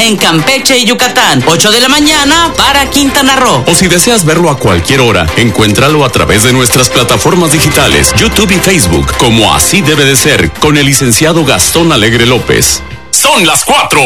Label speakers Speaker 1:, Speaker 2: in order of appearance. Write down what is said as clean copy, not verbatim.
Speaker 1: en Campeche y Yucatán. 8 de la mañana para Quintana Roo.
Speaker 2: O si deseas verlo a cualquier hora, encuéntralo a través de nuestras plataformas digitales, YouTube y Facebook, como Así Debe de Ser, con el licenciado Gastón Alegre López. Son las 4.